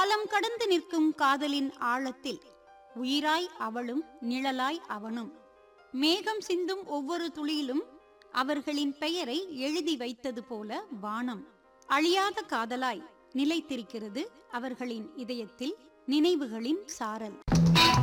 காலம் கடந்து நிற்கும் காதலின் ஆழத்தில் உயிராய் அவளும் நிழலாய் அவனும். மேகம் சிந்தும் ஒவ்வொரு துளியிலும் அவர்களின் பெயரை எழுதி வைத்தது போல வானம் அழியாத காதலாய் நிலைத்திருக்கிறது அவர்களின் இதயத்தில் நினைவுகளின் சாரல்.